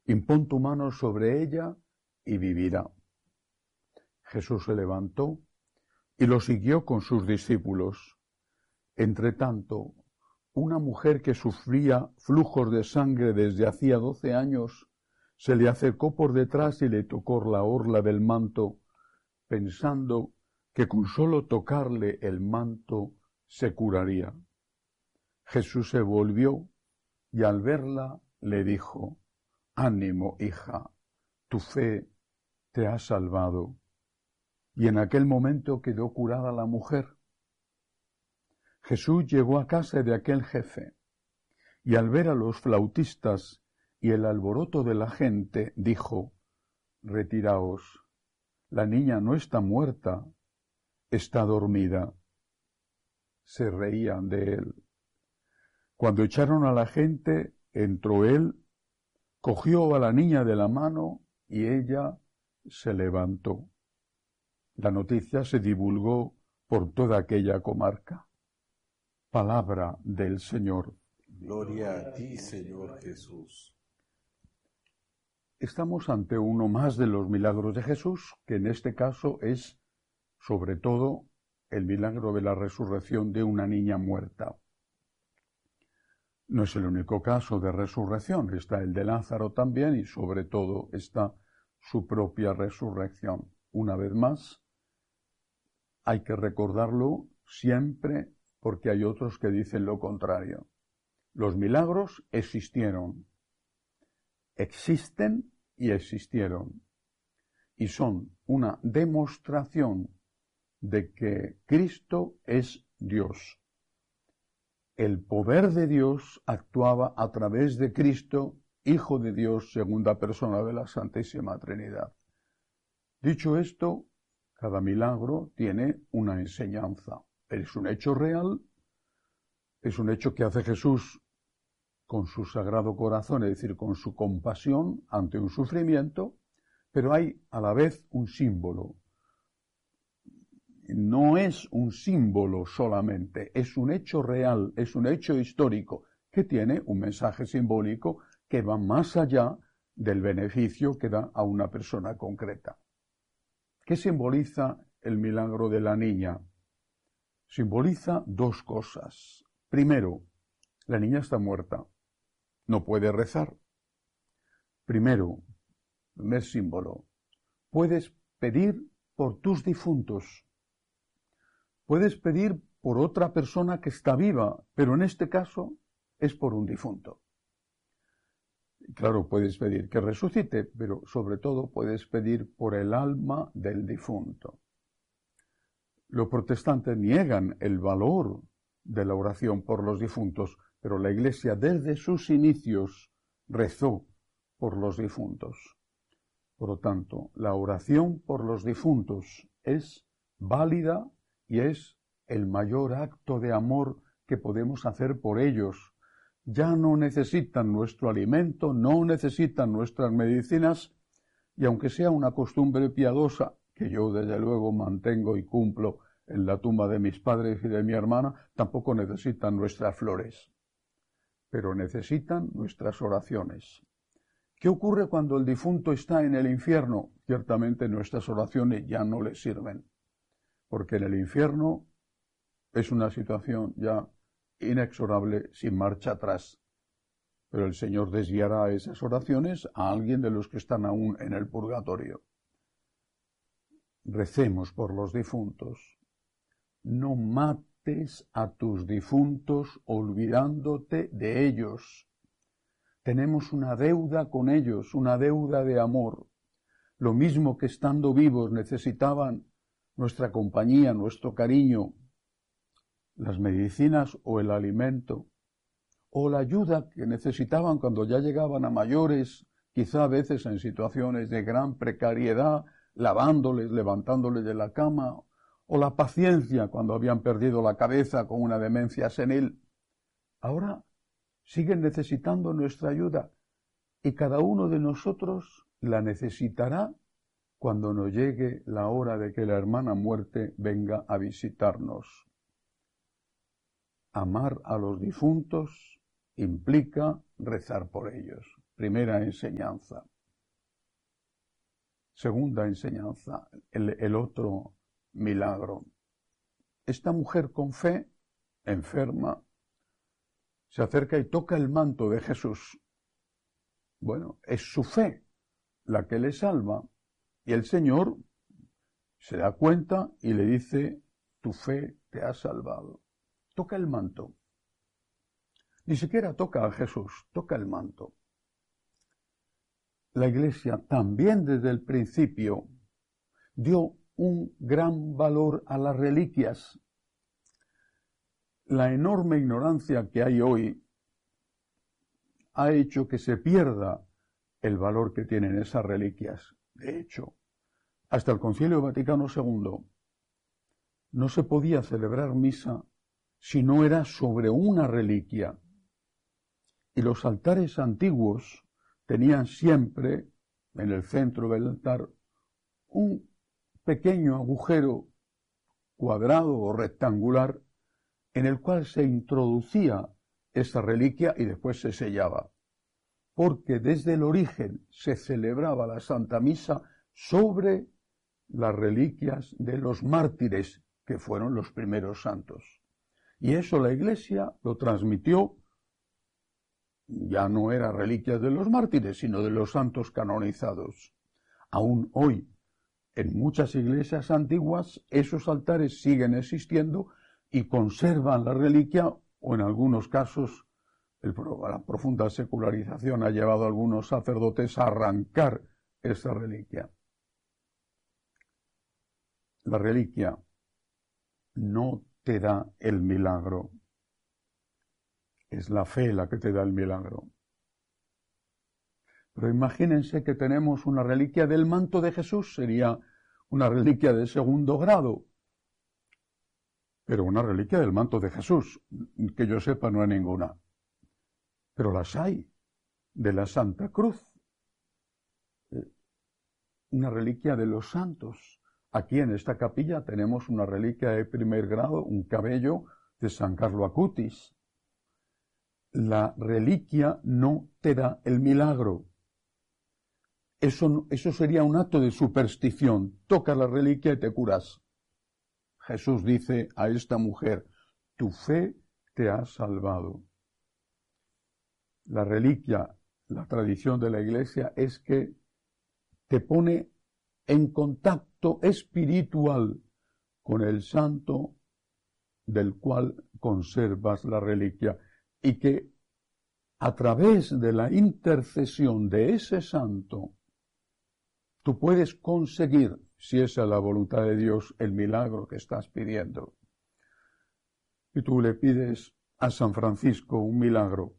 impón tu mano sobre ella y vivirá. Jesús se levantó y lo siguió con sus discípulos. Entretanto, una mujer que sufría flujos de sangre desde hacía 12 años se le acercó por detrás y le tocó la orla del manto, pensando que con solo tocarle el manto se curaría. Jesús se volvió y al verla le dijo: «Ánimo, hija, tu fe te ha salvado». Y en aquel momento quedó curada la mujer. Jesús llegó a casa de aquel jefe, y al ver a los flautistas y el alboroto de la gente, dijo: «Retiraos, la niña no está muerta, está dormida». Se reían de él. Cuando echaron a la gente, entró él, cogió a la niña de la mano y ella se levantó. La noticia se divulgó por toda aquella comarca. Palabra del Señor. Gloria a ti, Señor Jesús. Estamos ante uno más de los milagros de Jesús, que en este caso es, sobre todo, el milagro de la resurrección de una niña muerta. No es el único caso de resurrección, está el de Lázaro también y sobre todo está su propia resurrección. Una vez más, hay que recordarlo siempre porque hay otros que dicen lo contrario. Los milagros existieron, existen y existieron, y son una demostración de que Cristo es Dios. El poder de Dios actuaba a través de Cristo, Hijo de Dios, segunda persona de la Santísima Trinidad. Dicho esto, cada milagro tiene una enseñanza. Es un hecho real, es un hecho que hace Jesús con su sagrado corazón, es decir, con su compasión ante un sufrimiento, pero hay a la vez un símbolo. No es un símbolo solamente, es un hecho real, es un hecho histórico, que tiene un mensaje simbólico que va más allá del beneficio que da a una persona concreta. ¿Qué simboliza el milagro de la niña? Simboliza dos cosas. Primero, la niña está muerta, no puede rezar. Primero, primer símbolo, puedes pedir por tus difuntos. Puedes pedir por otra persona que está viva, pero en este caso es por un difunto. Claro, puedes pedir que resucite, pero sobre todo puedes pedir por el alma del difunto. Los protestantes niegan el valor de la oración por los difuntos, pero la Iglesia desde sus inicios rezó por los difuntos. Por lo tanto, la oración por los difuntos es válida y es el mayor acto de amor que podemos hacer por ellos. Ya no necesitan nuestro alimento, no necesitan nuestras medicinas, y aunque sea una costumbre piadosa, que yo desde luego mantengo y cumplo en la tumba de mis padres y de mi hermana, tampoco necesitan nuestras flores, pero necesitan nuestras oraciones. ¿Qué ocurre cuando el difunto está en el infierno? Ciertamente nuestras oraciones ya no le sirven, porque en el infierno es una situación ya inexorable, sin marcha atrás. Pero el Señor desviará esas oraciones a alguien de los que están aún en el purgatorio. Recemos por los difuntos. No mates a tus difuntos olvidándote de ellos. Tenemos una deuda con ellos, una deuda de amor. Lo mismo que estando vivos necesitaban nuestra compañía, nuestro cariño, las medicinas o el alimento, o la ayuda que necesitaban cuando ya llegaban a mayores, quizá a veces en situaciones de gran precariedad, lavándoles, levantándoles de la cama, o la paciencia cuando habían perdido la cabeza con una demencia senil. Ahora siguen necesitando nuestra ayuda y cada uno de nosotros la necesitará cuando nos llegue la hora de que la hermana muerte venga a visitarnos. Amar a los difuntos implica rezar por ellos. Primera enseñanza. Segunda enseñanza, el otro milagro. Esta mujer con fe, enferma, se acerca y toca el manto de Jesús. Bueno, es su fe la que le salva. Y el Señor se da cuenta y le dice, tu fe te ha salvado. Toca el manto. Ni siquiera toca a Jesús, toca el manto. La Iglesia también desde el principio dio un gran valor a las reliquias. La enorme ignorancia que hay hoy ha hecho que se pierda el valor que tienen esas reliquias. De hecho, hasta el Concilio Vaticano II no se podía celebrar misa si no era sobre una reliquia. Y los altares antiguos tenían siempre en el centro del altar un pequeño agujero cuadrado o rectangular en el cual se introducía esa reliquia y después se sellaba. Porque desde el origen se celebraba la Santa Misa sobre las reliquias de los mártires, que fueron los primeros santos. Y eso la Iglesia lo transmitió, ya no era reliquias de los mártires, sino de los santos canonizados. Aún hoy, en muchas iglesias antiguas, esos altares siguen existiendo y conservan la reliquia, o en algunos casos, la profunda secularización ha llevado a algunos sacerdotes a arrancar esa reliquia. La reliquia no te da el milagro. Es la fe la que te da el milagro. Pero imagínense que tenemos una reliquia del manto de Jesús, sería una reliquia de segundo grado. Pero una reliquia del manto de Jesús, que yo sepa no hay ninguna. Pero las hay, de la Santa Cruz. Una reliquia de los santos. Aquí en esta capilla tenemos una reliquia de primer grado, un cabello de San Carlo Acutis. La reliquia no te da el milagro. Eso sería un acto de superstición. Toca la reliquia y te curas. Jesús dice a esta mujer, tu fe te ha salvado. La reliquia, la tradición de la Iglesia es que te pone en contacto espiritual con el santo del cual conservas la reliquia y que a través de la intercesión de ese santo tú puedes conseguir, si esa es la voluntad de Dios, el milagro que estás pidiendo. Y tú le pides a San Francisco un milagro.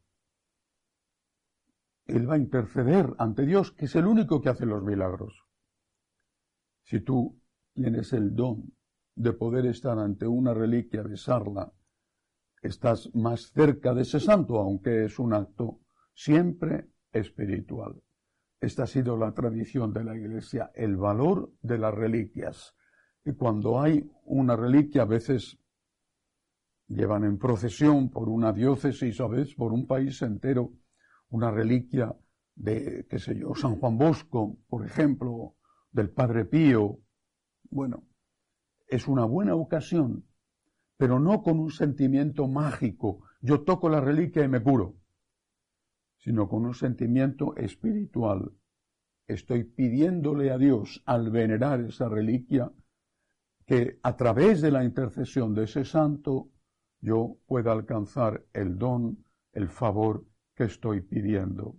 Él va a interceder ante Dios, que es el único que hace los milagros. Si tú tienes el don de poder estar ante una reliquia, besarla, estás más cerca de ese santo, aunque es un acto siempre espiritual. Esta ha sido la tradición de la Iglesia, el valor de las reliquias. Y cuando hay una reliquia, a veces llevan en procesión por una diócesis, a veces por un país entero, una reliquia de, qué sé yo, San Juan Bosco, por ejemplo, del Padre Pío. Bueno, es una buena ocasión, pero no con un sentimiento mágico. Yo toco la reliquia y me curo, sino con un sentimiento espiritual. Estoy pidiéndole a Dios, al venerar esa reliquia, que a través de la intercesión de ese santo, yo pueda alcanzar el don, el favor que estoy pidiendo.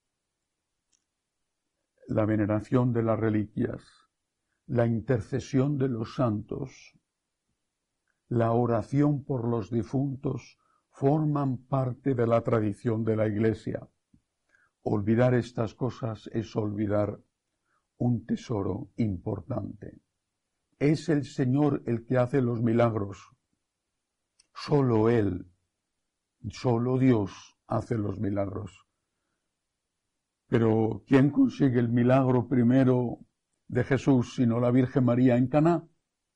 La veneración de las reliquias, la intercesión de los santos, la oración por los difuntos forman parte de la tradición de la Iglesia. Olvidar estas cosas es olvidar un tesoro importante. Es el Señor el que hace los milagros. Solo Él, solo Dios hace los milagros. Pero ¿quién consigue el milagro primero de Jesús sino la Virgen María en Caná?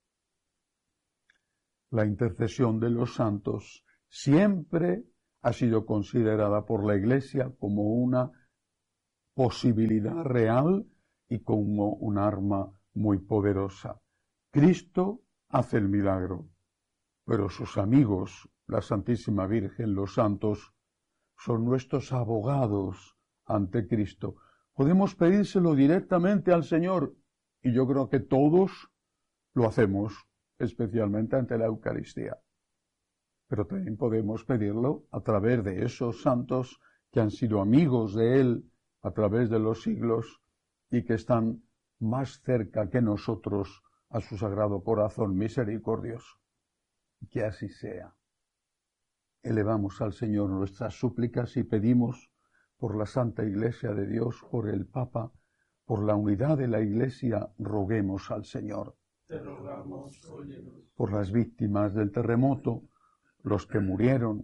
La intercesión de los santos siempre ha sido considerada por la Iglesia como una posibilidad real y como un arma muy poderosa. Cristo hace el milagro, pero sus amigos, la Santísima Virgen, los santos, son nuestros abogados ante Cristo. Podemos pedírselo directamente al Señor, y yo creo que todos lo hacemos, especialmente ante la Eucaristía. Pero también podemos pedirlo a través de esos santos que han sido amigos de Él a través de los siglos y que están más cerca que nosotros a su Sagrado Corazón misericordioso. Que así sea. Elevamos al Señor nuestras súplicas y pedimos por la Santa Iglesia de Dios, por el Papa, por la unidad de la Iglesia, roguemos al Señor. Te rogamos, óyenos. Por las víctimas del terremoto, los que murieron,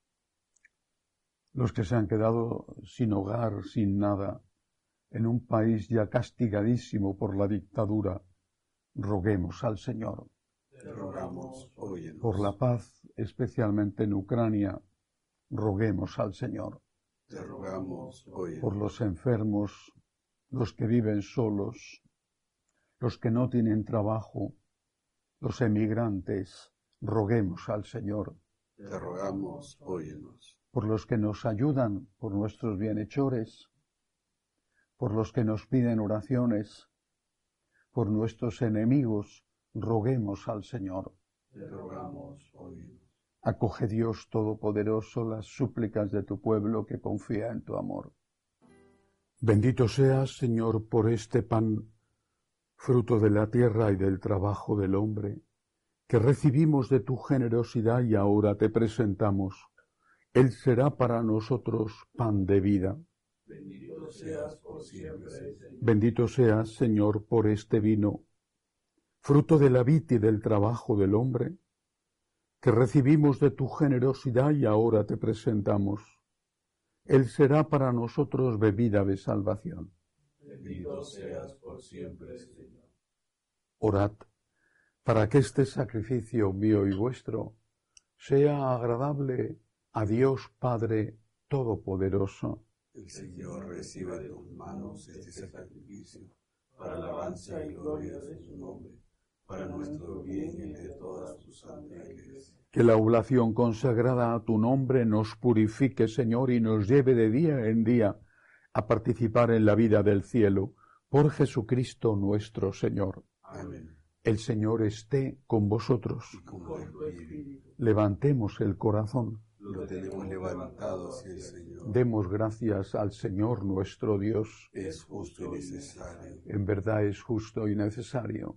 los que se han quedado sin hogar, sin nada, en un país ya castigadísimo por la dictadura, roguemos al Señor. Te rogamos, óyenos. Por la paz, especialmente en Ucrania, roguemos al Señor. Te rogamos, óyenos. Por los enfermos, los que viven solos, los que no tienen trabajo, los emigrantes, roguemos al Señor. Te rogamos, óyenos. Por los que nos ayudan, por nuestros bienhechores, por los que nos piden oraciones, por nuestros enemigos, roguemos al Señor. Te rogamos, óyenos. Acoge, Dios Todopoderoso, las súplicas de tu pueblo que confía en tu amor. Bendito seas, Señor, por este pan, fruto de la tierra y del trabajo del hombre, que recibimos de tu generosidad y ahora te presentamos. Él será para nosotros pan de vida. Bendito seas por siempre, Señor. Bendito seas, Señor, por este vino, fruto de la vid y del trabajo del hombre, que recibimos de tu generosidad y ahora te presentamos. Él será para nosotros bebida de salvación. Bendito seas por siempre, Señor. Orad para que este sacrificio mío y vuestro sea agradable a Dios Padre Todopoderoso. El Señor reciba de tus manos este sacrificio, para alabanza y gloria de su nombre, para nuestro bien y el de toda su santa Iglesia. Que la oblación consagrada a tu nombre nos purifique, Señor, y nos lleve de día en día a participar en la vida del cielo, por Jesucristo nuestro Señor. Amén. El Señor esté con vosotros. Y con tu espíritu. Levantemos el corazón. Lo tenemos levantado hacia el Señor. Demos gracias al Señor nuestro Dios. Es justo y necesario. En verdad es justo y necesario.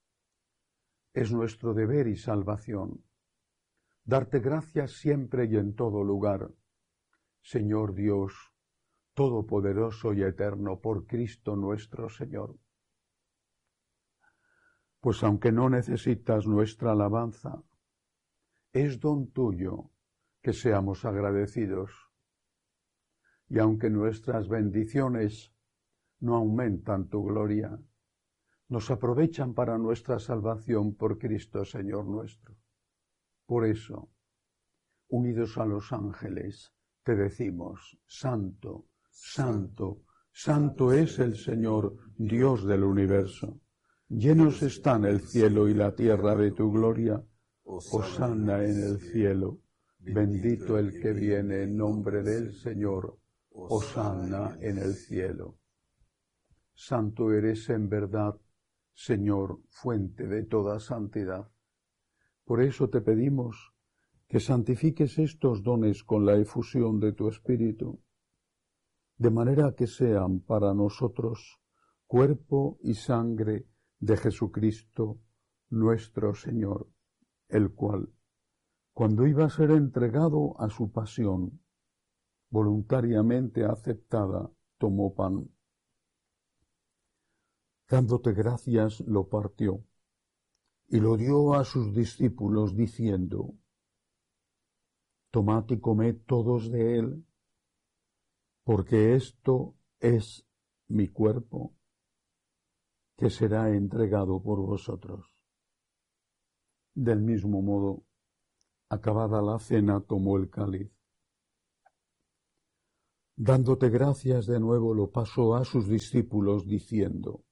Es nuestro deber y salvación darte gracias siempre y en todo lugar, Señor Dios, todopoderoso y eterno, por Cristo nuestro Señor. Pues aunque no necesitas nuestra alabanza, es don tuyo que seamos agradecidos. Y aunque nuestras bendiciones no aumentan tu gloria, nos aprovechan para nuestra salvación por Cristo Señor nuestro. Por eso, unidos a los ángeles, te decimos, Santo, Santo, Santo es el Señor, Dios del universo. Llenos están el cielo y la tierra de tu gloria. Hosana en el cielo. Bendito el que viene en nombre del Señor. Hosana en el cielo. Santo eres en verdad, Señor, fuente de toda santidad. Por eso te pedimos que santifiques estos dones con la efusión de tu Espíritu, de manera que sean para nosotros cuerpo y sangre de Jesucristo nuestro Señor, el cual, cuando iba a ser entregado a su pasión, voluntariamente aceptada, tomó pan. Dándote gracias, lo partió y lo dio a sus discípulos, diciendo, tomad y comed todos de él, porque esto es mi cuerpo, que será entregado por vosotros. Del mismo modo, acabada la cena, tomó el cáliz, Dándote gracias de nuevo, lo pasó a sus discípulos diciendo: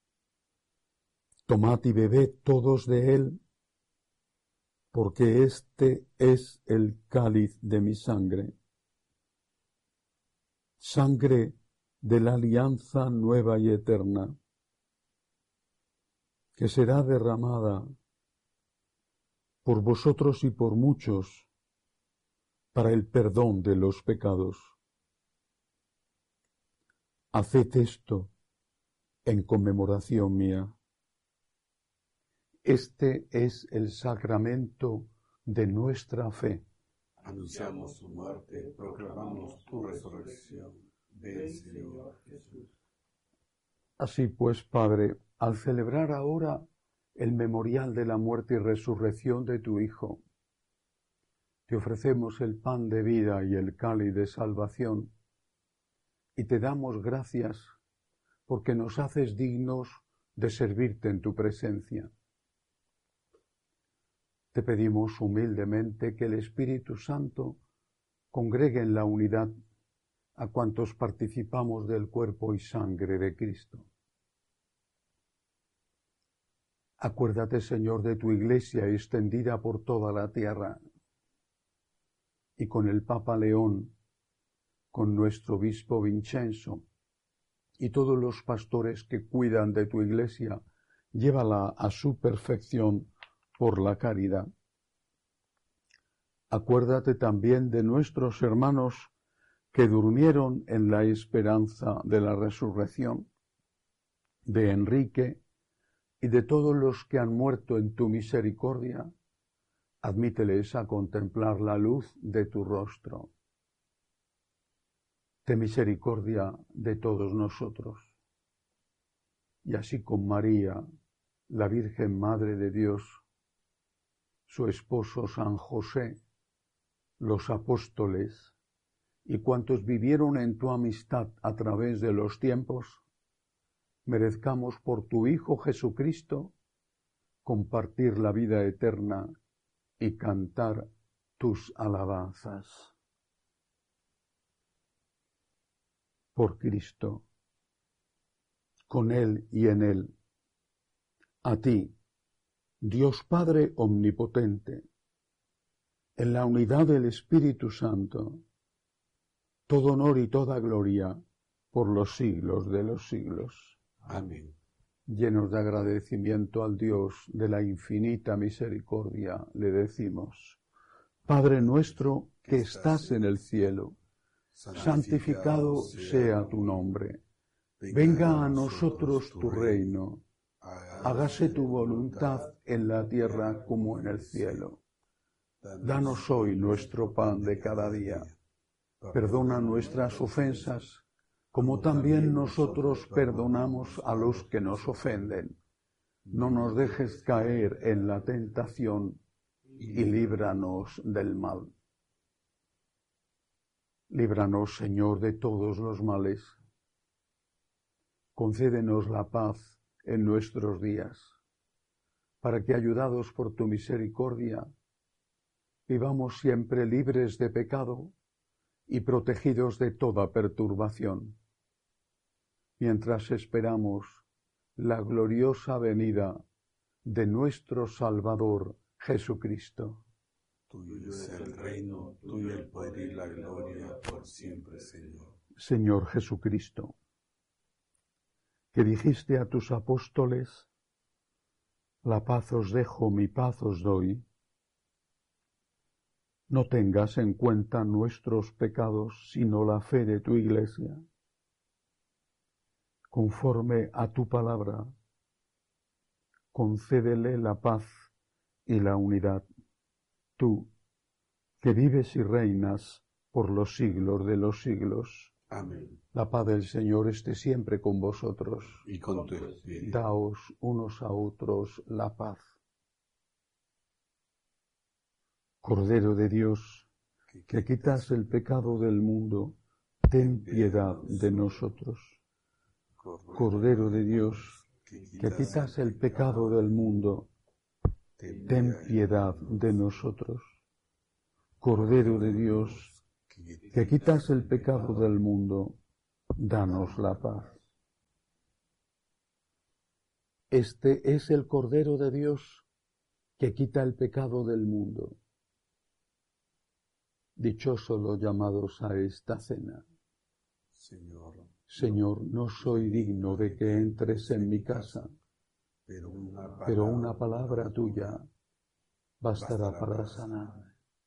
Tomad y bebed todos de él, porque este es el cáliz de mi sangre, sangre de la alianza nueva y eterna, que será derramada por vosotros y por muchos para el perdón de los pecados. Haced esto en conmemoración mía. Este es el sacramento de nuestra fe. Anunciamos tu muerte, proclamamos tu resurrección. Ven, Señor Jesús. Así pues, Padre, al celebrar ahora el memorial de la muerte y resurrección de tu Hijo, te ofrecemos el pan de vida y el cáliz de salvación, y te damos gracias porque nos haces dignos de servirte en tu presencia. Te pedimos humildemente que el Espíritu Santo congregue en la unidad a cuantos participamos del cuerpo y sangre de Cristo. Acuérdate, Señor, de tu Iglesia extendida por toda la tierra, y con el Papa León, con nuestro obispo Vincenzo, y todos los pastores que cuidan de tu Iglesia, llévala a su perfección por la caridad. Acuérdate también de nuestros hermanos que durmieron en la esperanza de la resurrección, de Enrique y de todos los que han muerto en tu misericordia. Admíteles a contemplar la luz de tu rostro. Ten misericordia de todos nosotros. Y así con María, la Virgen Madre de Dios, su esposo San José, los apóstoles y cuantos vivieron en tu amistad a través de los tiempos, merezcamos por tu Hijo Jesucristo compartir la vida eterna y cantar tus alabanzas. Por Cristo, con Él y en Él, a ti, Dios Padre omnipotente, en la unidad del Espíritu Santo, todo honor y toda gloria por los siglos de los siglos. Amén. Llenos de agradecimiento al Dios de la infinita misericordia, le decimos: Padre nuestro que estás en el cielo, santificado sea tu nombre. Venga a nosotros tu reino. Hágase tu voluntad en la tierra como en el cielo. Danos hoy nuestro pan de cada día. Perdona nuestras ofensas, como también nosotros perdonamos a los que nos ofenden. No nos dejes caer en la tentación y líbranos del mal. Líbranos, Señor, de todos los males. Concédenos la paz en nuestros días, para que, ayudados por tu misericordia, vivamos siempre libres de pecado y protegidos de toda perturbación, mientras esperamos la gloriosa venida de nuestro Salvador Jesucristo. Tuyo es el reino, tuyo el poder y la gloria por siempre, Señor. Señor Jesucristo, que dijiste a tus apóstoles: la paz os dejo, mi paz os doy. No tengas en cuenta nuestros pecados, sino la fe de tu Iglesia. Conforme a tu palabra, concédele la paz y la unidad. Tú, que vives y reinas por los siglos de los siglos. Amén. La paz del Señor esté siempre con vosotros. Y con tu espíritu. Daos unos a otros la paz. Cordero de Dios, que quitas el pecado del mundo, ten piedad de nosotros. Cordero de Dios, que quitas el pecado del mundo, ten piedad de nosotros. Cordero de Dios, que quitas el pecado del mundo, danos la paz. Este es el Cordero de Dios que quita el pecado del mundo. Dichosos los llamados a esta cena. Señor, no soy digno de que entres en mi casa, pero una palabra tuya bastará para sanar.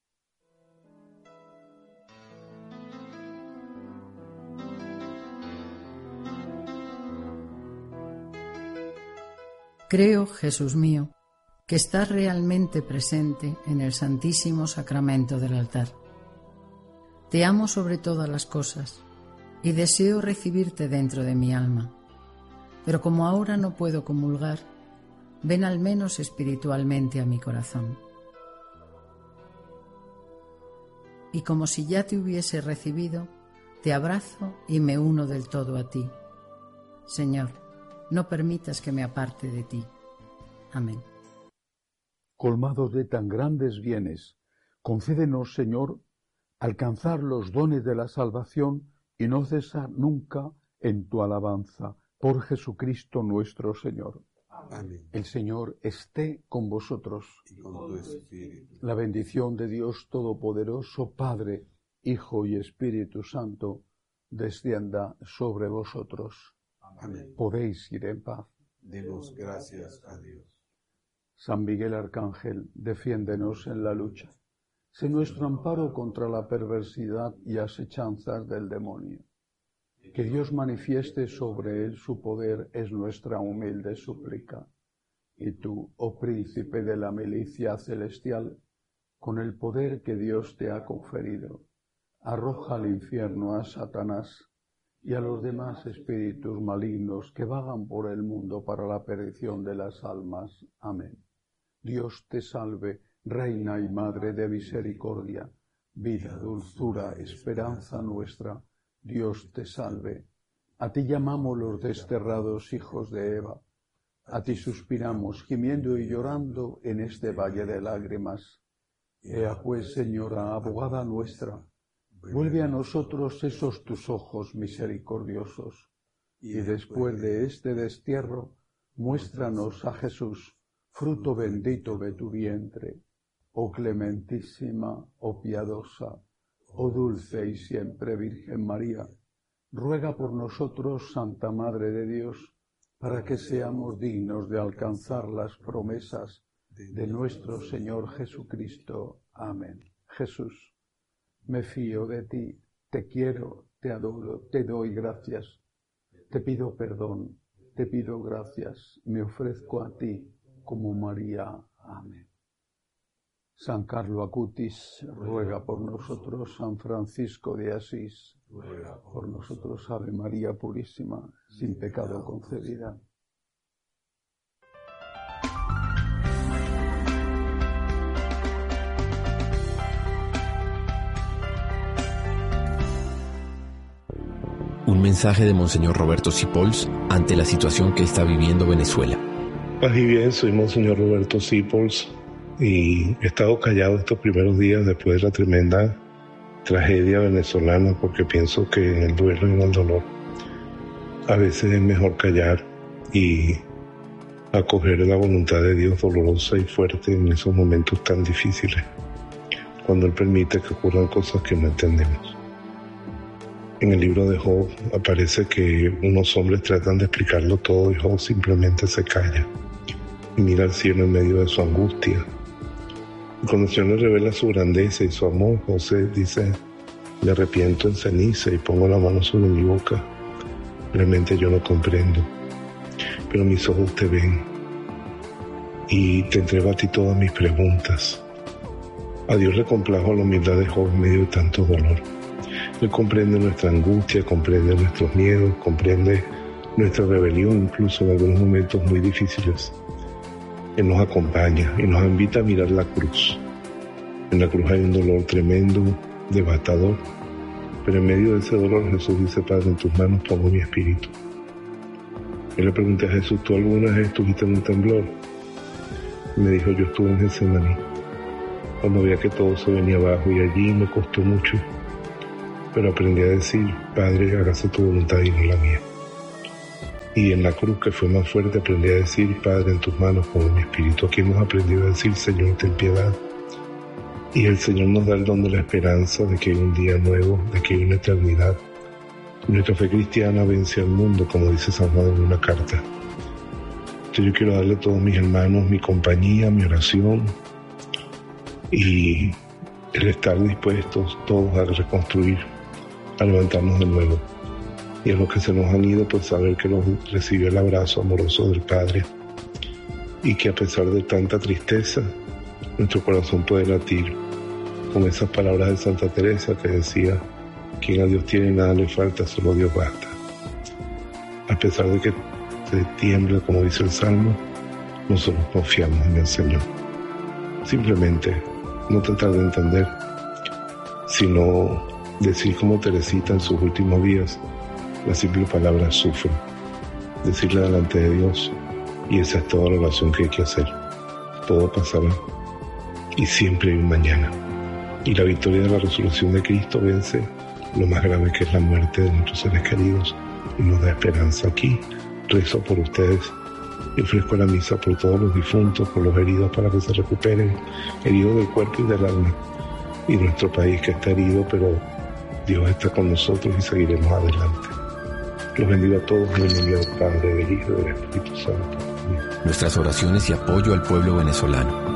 Creo, Jesús mío, que estás realmente presente en el Santísimo Sacramento del altar. Te amo sobre todas las cosas y deseo recibirte dentro de mi alma. Pero como ahora no puedo comulgar, ven al menos espiritualmente a mi corazón. Y como si ya te hubiese recibido, te abrazo y me uno del todo a ti. Señor, no permitas que me aparte de ti. Amén. Colmados de tan grandes bienes, concédenos, Señor, alcanzar los dones de la salvación y no cesar nunca en tu alabanza. Por Jesucristo nuestro Señor. Amén. El Señor esté con vosotros. Y con tu espíritu. La bendición de Dios Todopoderoso, Padre, Hijo y Espíritu Santo, descienda sobre vosotros. Amén. Podéis ir en paz. Demos gracias a Dios. San Miguel Arcángel, defiéndenos en la lucha. Sé nuestro amparo contra la perversidad y asechanzas del demonio. Que Dios manifieste sobre él su poder es nuestra humilde súplica. Y tú, oh príncipe de la milicia celestial, con el poder que Dios te ha conferido, arroja al infierno a Satanás y a los demás espíritus malignos que vagan por el mundo para la perdición de las almas. Amén. Dios te salve, Reina y Madre de misericordia, vida, dulzura, esperanza nuestra. Dios te salve. A ti llamamos los desterrados hijos de Eva. A ti suspiramos, gimiendo y llorando en este valle de lágrimas. Ea pues, Señora, abogada nuestra, vuelve a nosotros esos tus ojos misericordiosos, y después de este destierro, muéstranos a Jesús, fruto bendito de tu vientre. Oh clementísima, oh piadosa, oh dulce y siempre Virgen María, ruega por nosotros, Santa Madre de Dios, para que seamos dignos de alcanzar las promesas de nuestro Señor Jesucristo. Amén. Jesús, me fío de ti, te quiero, te adoro, te doy gracias, te pido perdón, te pido gracias, me ofrezco a ti como María. Amén. San Carlo Acutis, ruega por nosotros. San Francisco de Asís, ruega por nosotros. Ave María Purísima, sin pecado concebida. Un mensaje de Monseñor Roberto Sipols ante la situación que está viviendo Venezuela. Paz y bien, soy Monseñor Roberto Sipols y he estado callado estos primeros días después de la tremenda tragedia venezolana, porque pienso que en el duelo y en el dolor a veces es mejor callar y acoger la voluntad de Dios dolorosa y fuerte en esos momentos tan difíciles, cuando Él permite que ocurran cosas que no entendemos. En el libro de Job aparece que unos hombres tratan de explicarlo todo y Job simplemente se calla y mira al cielo en medio de su angustia. Y cuando el Señor le revela su grandeza y su amor, José dice: me arrepiento en ceniza y pongo la mano sobre mi boca. Realmente yo no comprendo, pero mis ojos te ven y te entrego a ti todas mis preguntas. A Dios le complajo la humildad de Job en medio de tanto dolor. Él comprende nuestra angustia, comprende nuestros miedos, comprende nuestra rebelión, incluso en algunos momentos muy difíciles. Él nos acompaña y nos invita a mirar la cruz. En la cruz hay un dolor tremendo, devastador, pero en medio de ese dolor Jesús dice: Padre, en tus manos pongo mi espíritu. Yo le pregunté a Jesús: ¿tú alguna vez estuviste en un temblor? Y me dijo: yo estuve en Getsemaní, cuando veía que todo se venía abajo, y allí me costó mucho pero aprendí a decir, Padre, hágase tu voluntad y no la mía. Y en la cruz, que fue más fuerte, aprendí a decir, Padre, en tus manos pongo mi espíritu. Aquí hemos aprendido a decir, Señor, ten piedad. Y el Señor nos da el don de la esperanza de que hay un día nuevo, de que hay una eternidad. Nuestra fe cristiana vence al mundo, como dice San Juan en una carta. Entonces yo quiero darle a todos mis hermanos mi compañía, mi oración y el estar dispuestos todos a reconstruir, a levantarnos de nuevo. Y a los que se nos han ido, pues saber que los recibió el abrazo amoroso del Padre y que a pesar de tanta tristeza, nuestro corazón puede latir con esas palabras de Santa Teresa que decía, quien a Dios tiene nada le falta, solo Dios basta. A pesar de que se tiembla, como dice el Salmo, nosotros confiamos en el Señor. Simplemente no tratar de entender, sino decir como Teresita en sus últimos días, la simple palabra sufro, decirle delante de Dios, y esa es toda la oración que hay que hacer. Todo pasará y siempre hay un mañana. Y la victoria de la resurrección de Cristo vence lo más grave, que es la muerte de nuestros seres queridos, y nos da esperanza. Aquí rezo por ustedes y ofrezco la misa por todos los difuntos, por los heridos para que se recuperen, heridos del cuerpo y del alma, y nuestro país que está herido, pero Dios está con nosotros y seguiremos adelante. Los bendigo a todos en el nombre del Padre, del Hijo y del Espíritu Santo. Amén. Nuestras oraciones y apoyo al pueblo venezolano.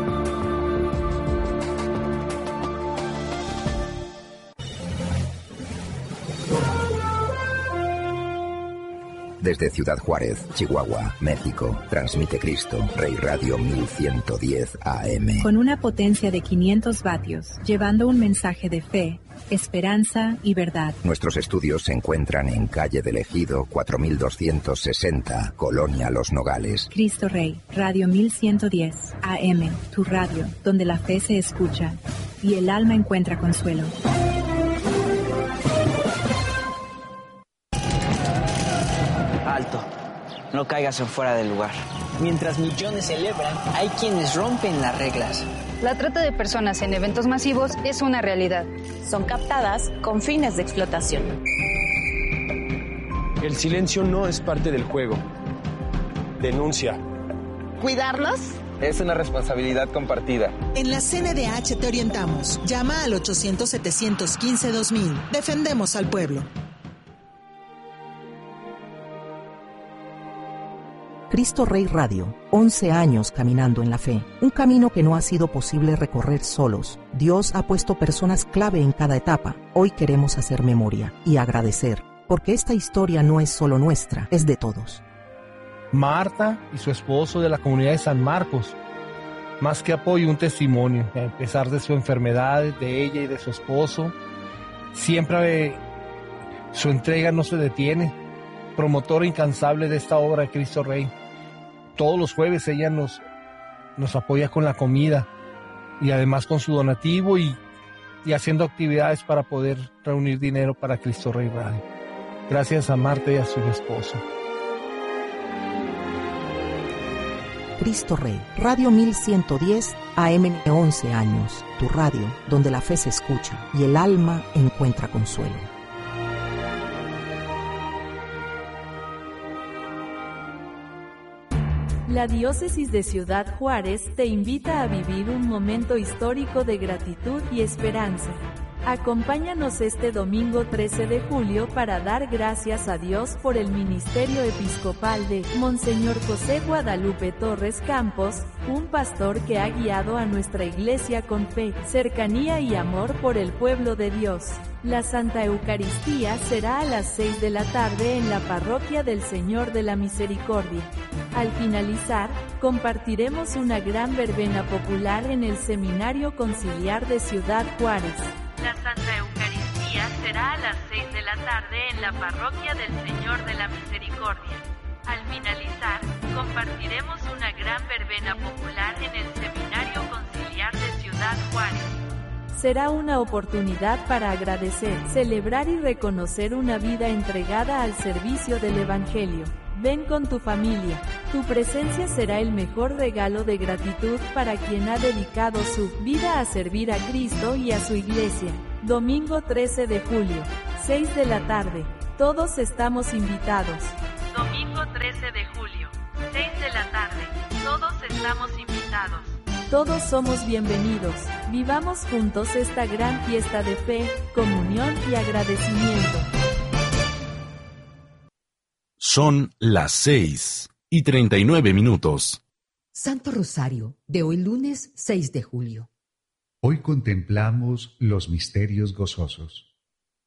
Desde Ciudad Juárez, Chihuahua, México, transmite Cristo Rey Radio 1110 AM. Con una potencia de 500 vatios, llevando un mensaje de fe, esperanza y verdad. Nuestros estudios se encuentran en calle del Ejido 4260, Colonia Los Nogales. Cristo Rey, Radio 1110 AM, tu radio, donde la fe se escucha y el alma encuentra consuelo. Alto, no caigas en fuera del lugar. Mientras millones celebran, hay quienes rompen las reglas. La trata de personas en eventos masivos es una realidad. Son captadas con fines de explotación. El silencio no es parte del juego. Denuncia. ¿Cuidarlos? Es una responsabilidad compartida. En la CNDH te orientamos. Llama al 800-715-2000. Defendemos al pueblo. Cristo Rey Radio, 11 años caminando en la fe, un camino que no ha sido posible recorrer solos. Dios ha puesto personas clave en cada etapa. Hoy queremos hacer memoria y agradecer, porque esta historia no es solo nuestra, es de todos. Marta y su esposo de la comunidad de San Marcos, más que apoyo, un testimonio, a pesar de su enfermedad, de ella y de su esposo, siempre su entrega no se detiene, promotora incansable de esta obra de Cristo Rey. Todos los jueves ella nos apoya con la comida y además con su donativo y haciendo actividades para poder reunir dinero para Cristo Rey Radio. Gracias a Marta y a su esposo. Cristo Rey, Radio 1110 AM, 11 años, tu radio, donde la fe se escucha y el alma encuentra consuelo. La Diócesis de Ciudad Juárez te invita a vivir un momento histórico de gratitud y esperanza. Acompáñanos este domingo 13 de julio para dar gracias a Dios por el ministerio episcopal de Monseñor José Guadalupe Torres Campos, un pastor que ha guiado a nuestra iglesia con fe, cercanía y amor por el pueblo de Dios. La Santa Eucaristía será a las 6 de la tarde en la Parroquia del Señor de la Misericordia. Al finalizar, compartiremos una gran verbena popular en el Seminario Conciliar de Ciudad Juárez. La Santa Eucaristía será a las 6 de la tarde en la Parroquia del Señor de la Misericordia. Al finalizar, compartiremos una gran verbena popular en el Seminario Conciliar de Ciudad Juárez. Será una oportunidad para agradecer, celebrar y reconocer una vida entregada al servicio del Evangelio. Ven con tu familia. Tu presencia será el mejor regalo de gratitud para quien ha dedicado su vida a servir a Cristo y a su iglesia. Domingo 13 de julio. 6 de la tarde. Todos estamos invitados. Domingo 13 de julio, 6 de la tarde. Todos estamos invitados. Todos somos bienvenidos. Vivamos juntos esta gran fiesta de fe, comunión y agradecimiento. Son las 6:39. Santo Rosario, de hoy lunes 6 de julio. Hoy contemplamos los misterios gozosos.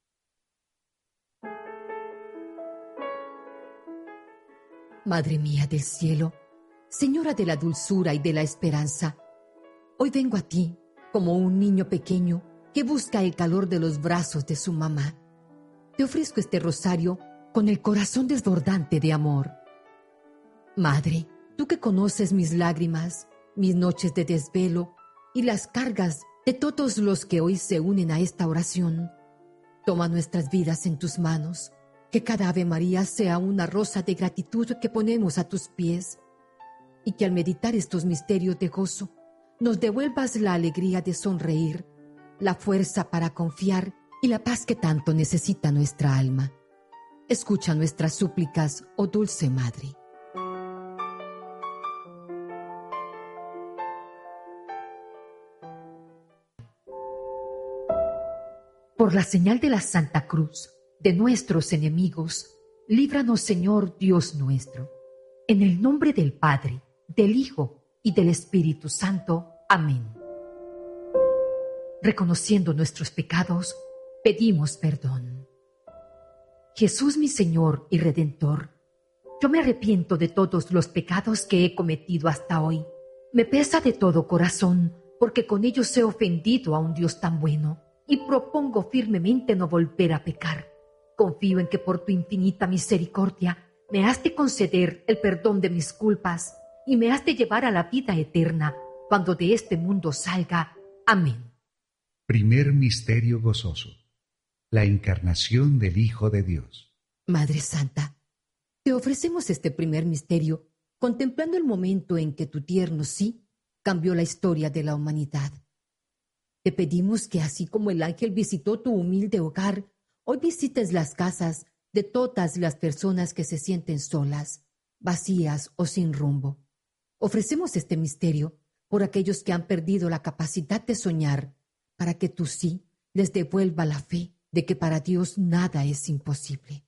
Madre mía del cielo, Señora de la dulzura y de la esperanza, hoy vengo a ti como un niño pequeño que busca el calor de los brazos de su mamá. Te ofrezco este rosario con el corazón desbordante de amor. Madre, tú que conoces mis lágrimas, mis noches de desvelo y las cargas de todos los que hoy se unen a esta oración, toma nuestras vidas en tus manos, que cada Ave María sea una rosa de gratitud que ponemos a tus pies, y que al meditar estos misterios de gozo, nos devuelvas la alegría de sonreír, la fuerza para confiar y la paz que tanto necesita nuestra alma. Escucha nuestras súplicas, oh dulce Madre. Por la señal de la Santa Cruz, de nuestros enemigos, líbranos, Señor Dios nuestro. En el nombre del Padre, del Hijo y del Espíritu Santo. Amén. Reconociendo nuestros pecados, pedimos perdón. Jesús, mi Señor y Redentor, yo me arrepiento de todos los pecados que he cometido hasta hoy. Me pesa de todo corazón, porque con ellos he ofendido a un Dios tan bueno, y propongo firmemente no volver a pecar. Confío en que por tu infinita misericordia me has de conceder el perdón de mis culpas y me has de llevar a la vida eterna cuando de este mundo salga. Amén. Primer misterio gozoso: la encarnación del Hijo de Dios. Madre Santa, te ofrecemos este primer misterio contemplando el momento en que tu tierno sí cambió la historia de la humanidad. Te pedimos que así como el ángel visitó tu humilde hogar, hoy visites las casas de todas las personas que se sienten solas, vacías o sin rumbo. Ofrecemos este misterio por aquellos que han perdido la capacidad de soñar, para que tú sí les devuelva la fe de que para Dios nada es imposible.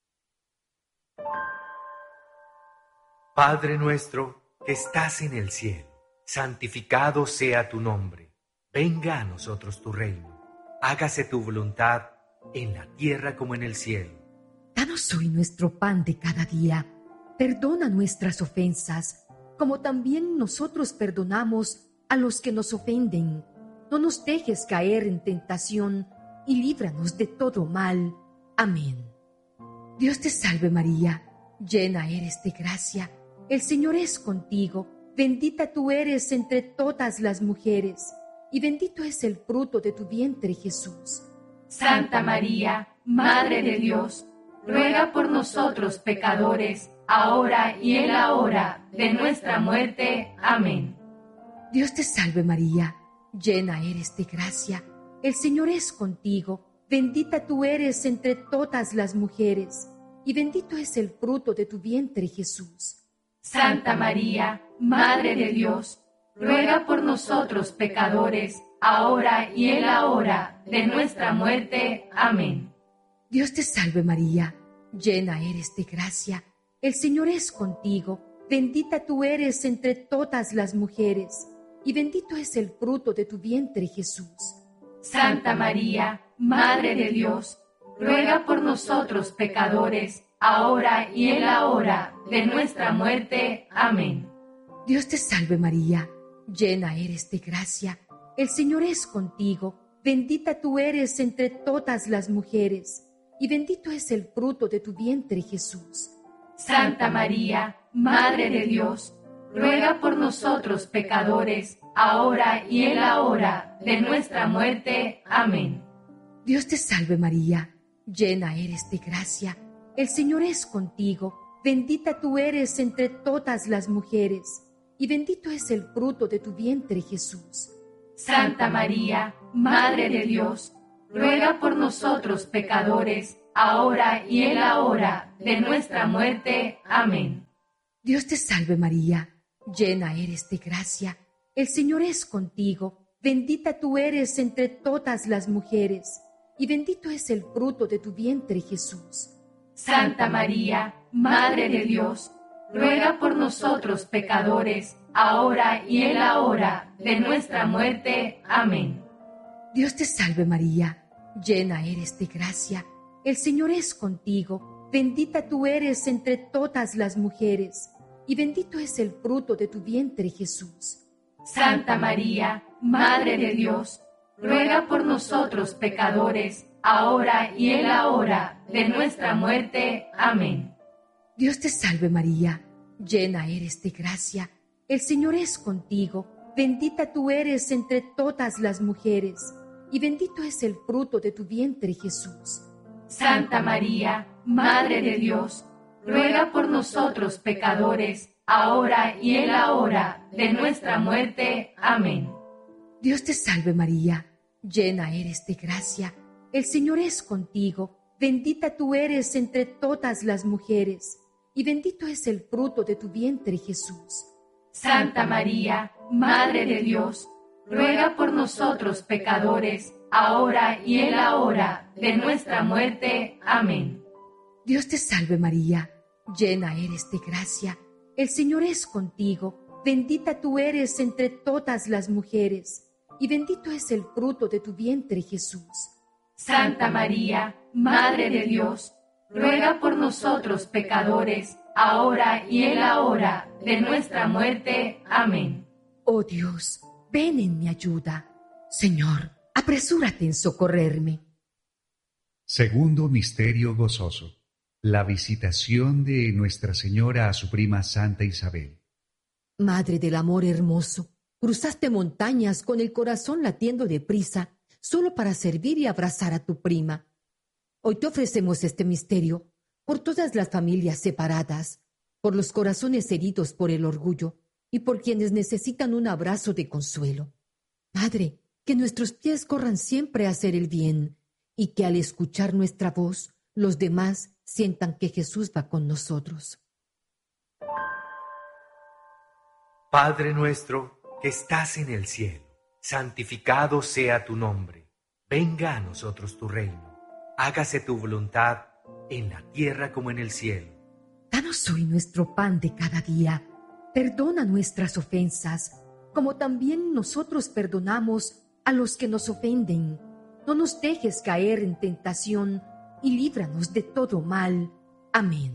Padre nuestro que estás en el cielo, santificado sea tu nombre. Venga a nosotros tu reino. Hágase tu voluntad en la tierra como en el cielo. Danos hoy nuestro pan de cada día. Perdona nuestras ofensas, como también nosotros perdonamos a los que nos ofenden. No nos dejes caer en tentación y líbranos de todo mal. Amén. Dios te salve María, llena eres de gracia. El Señor es contigo. Bendita tú eres entre todas las mujeres, y bendito es el fruto de tu vientre, Jesús. Santa María, Madre de Dios, ruega por nosotros pecadores, ahora y en la hora de nuestra muerte. Amén. Dios te salve María, llena eres de gracia. El Señor es contigo. Bendita tú eres entre todas las mujeres, y bendito es el fruto de tu vientre, Jesús. Santa María, Madre de Dios, ruega por nosotros pecadores, ahora y en la hora de nuestra muerte. Amén. Dios te salve María, llena eres de gracia. El Señor es contigo. Bendita tú eres entre todas las mujeres, y bendito es el fruto de tu vientre, Jesús. Santa María, Madre de Dios, ruega por nosotros pecadores, ahora y en la hora de nuestra muerte. Amén. Dios te salve María, llena eres de gracia. El Señor es contigo. Bendita tú eres entre todas las mujeres, y bendito es el fruto de tu vientre, Jesús. Santa María, Madre de Dios, ruega por nosotros pecadores, ahora y en la hora de nuestra muerte. Amén. Dios te salve María, llena eres de gracia. El Señor es contigo. Bendita tú eres entre todas las mujeres, y bendito es el fruto de tu vientre, Jesús. Santa María, Madre de Dios, ruega por nosotros pecadores, ahora y en la hora de nuestra muerte. Amén. Dios te salve María, llena eres de gracia, el Señor es contigo, bendita tú eres entre todas las mujeres, y bendito es el fruto de tu vientre Jesús. Santa María, Madre de Dios, ruega por nosotros pecadores, ahora y en la hora de nuestra muerte. Amén. Dios te salve María, llena eres de gracia, el Señor es contigo, bendita tú eres entre todas las mujeres, y bendito es el fruto de tu vientre Jesús. Santa María, Madre de Dios, ruega por nosotros pecadores, ahora y en la hora de nuestra muerte. Amén. Dios te salve María, llena eres de gracia, el Señor es contigo, bendita tú eres entre todas las mujeres, y bendito es el fruto de tu vientre Jesús. Santa María, Madre de Dios, ruega por nosotros pecadores, ahora y en la hora de nuestra muerte. Amén. Dios te salve María, llena eres de gracia, el Señor es contigo, bendita tú eres entre todas las mujeres, y bendito es el fruto de tu vientre Jesús. Santa María, Madre de Dios, ruega por nosotros pecadores, ahora y en la hora de nuestra muerte. Amén. Dios te salve María, llena eres de gracia, el Señor es contigo, bendita tú eres entre todas las mujeres, y bendito es el fruto de tu vientre Jesús. Santa María, Madre de Dios, ruega por nosotros pecadores, ahora y en la hora de nuestra muerte. Amén. Oh Dios, ven en mi ayuda. Señor, apresúrate en socorrerme. Segundo misterio gozoso. La visitación de Nuestra Señora a su prima Santa Isabel. Madre del amor hermoso, cruzaste montañas con el corazón latiendo deprisa, solo para servir y abrazar a tu prima. Hoy te ofrecemos este misterio por todas las familias separadas, por los corazones heridos por el orgullo y por quienes necesitan un abrazo de consuelo. Madre, que nuestros pies corran siempre a hacer el bien y que al escuchar nuestra voz, los demás sientan que Jesús va con nosotros. Padre nuestro que estás en el cielo, santificado sea tu nombre. Venga a nosotros tu reino. Hágase tu voluntad en la tierra como en el cielo. Danos hoy nuestro pan de cada día. Perdona nuestras ofensas, como también nosotros perdonamos a los que nos ofenden. No nos dejes caer en tentación y líbranos de todo mal. Amén.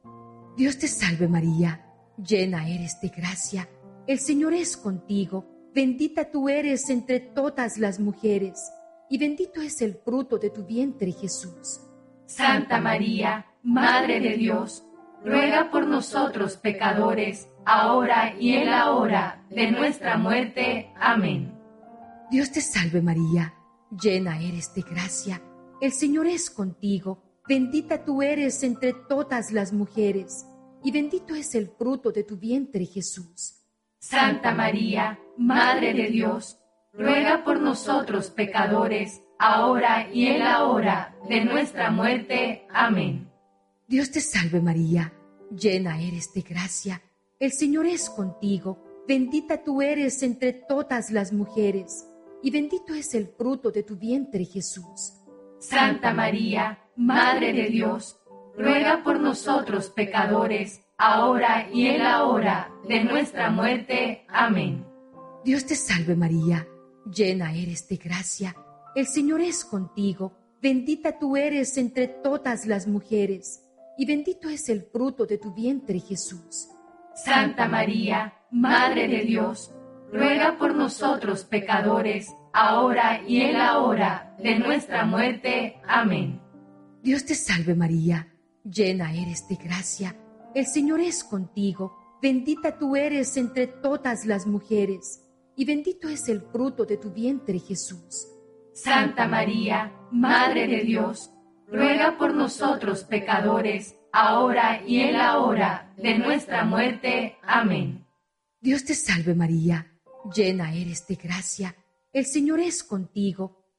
Dios te salve María, llena eres de gracia, el Señor es contigo, bendita tú eres entre todas las mujeres, y bendito es el fruto de tu vientre Jesús. Santa María, Madre de Dios, ruega por nosotros pecadores, ahora y en la hora de nuestra muerte. Amén. Dios te salve María, llena eres de gracia, el Señor es contigo, bendita tú eres entre todas las mujeres, y bendito es el fruto de tu vientre Jesús. Santa María, Madre de Dios, ruega por nosotros pecadores, ahora y en la hora de nuestra muerte. Amén. Dios te salve María, llena eres de gracia, el Señor es contigo, bendita tú eres entre todas las mujeres, y bendito es el fruto de tu vientre Jesús. Santa María, Madre de Dios, ruega por nosotros pecadores, ahora y en la hora de nuestra muerte. Amén. Dios te salve María, llena eres de gracia, el Señor es contigo, bendita tú eres entre todas las mujeres, y bendito es el fruto de tu vientre Jesús. Santa María, Madre de Dios, ruega por nosotros pecadores, ahora y en la hora de nuestra muerte. Amén. Dios te salve María, llena eres de gracia, el Señor es contigo, bendita tú eres entre todas las mujeres, y bendito es el fruto de tu vientre Jesús. Santa María, Madre de Dios, ruega por nosotros pecadores, ahora y en la hora de nuestra muerte. Amén. Dios te salve María, llena eres de gracia, el Señor es contigo,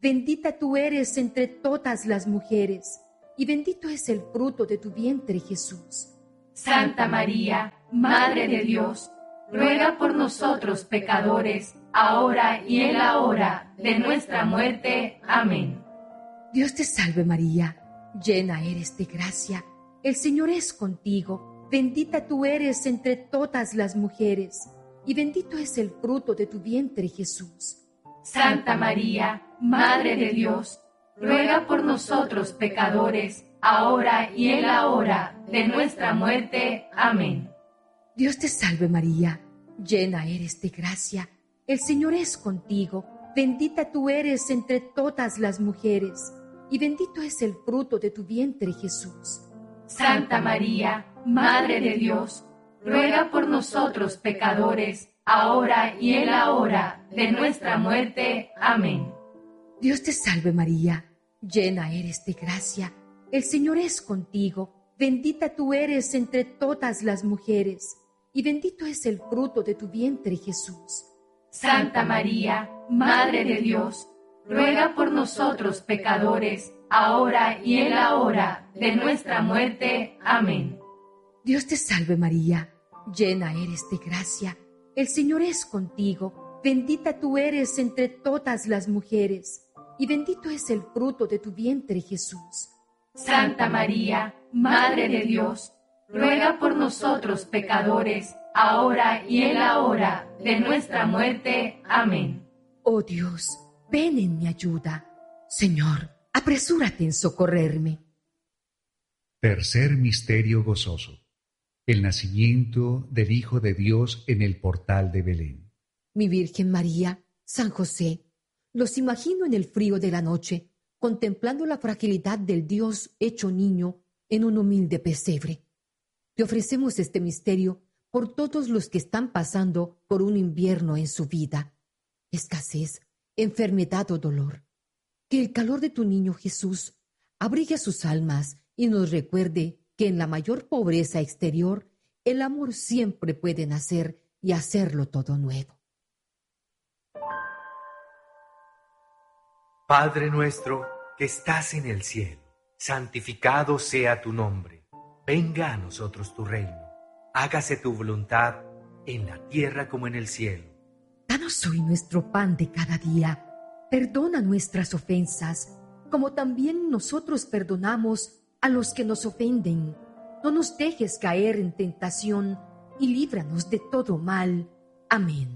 bendita tú eres entre todas las mujeres, y bendito es el fruto de tu vientre, Jesús. Santa María, Madre de Dios, ruega por nosotros pecadores, ahora y en la hora de nuestra muerte. Amén. Dios te salve María, llena eres de gracia, el Señor es contigo, bendita tú eres entre todas las mujeres, y bendito es el fruto de tu vientre, Jesús. Santa María, Madre de Dios, ruega por nosotros pecadores, ahora y en la hora de nuestra muerte. Amén. Dios te salve María, llena eres de gracia, el Señor es contigo, bendita tú eres entre todas las mujeres, y bendito es el fruto de tu vientre, Jesús. Santa María, Madre de Dios, ruega por nosotros pecadores, ahora y en la hora de nuestra muerte. Amén. Dios te salve María, llena eres de gracia, el Señor es contigo, bendita tú eres entre todas las mujeres, y bendito es el fruto de tu vientre, Jesús. Santa María, Madre de Dios, ruega por nosotros pecadores, ahora y en la hora de nuestra muerte. Amén. Dios te salve María, llena eres de gracia, el Señor es contigo, bendita tú eres entre todas las mujeres, y bendito es el fruto de tu vientre, Jesús. Santa María, Madre de Dios, ruega por nosotros pecadores, ahora y en la hora de nuestra muerte. Amén. Oh Dios, ven en mi ayuda. Señor, apresúrate en socorrerme. Tercer misterio gozoso: el nacimiento del Hijo de Dios en el portal de Belén. Mi Virgen María, San José, los imagino en el frío de la noche, contemplando la fragilidad del Dios hecho niño en un humilde pesebre. Te ofrecemos este misterio por todos los que están pasando por un invierno en su vida, escasez, enfermedad o dolor. Que el calor de tu niño Jesús abrigue sus almas y nos recuerde que en la mayor pobreza exterior el amor siempre puede nacer y hacerlo todo nuevo. Padre nuestro que estás en el cielo, santificado sea tu nombre. Venga a nosotros tu reino. Hágase tu voluntad en la tierra como en el cielo. Danos hoy nuestro pan de cada día. Perdona nuestras ofensas, como también nosotros perdonamos a los que nos ofenden. No nos dejes caer en tentación y líbranos de todo mal. Amén.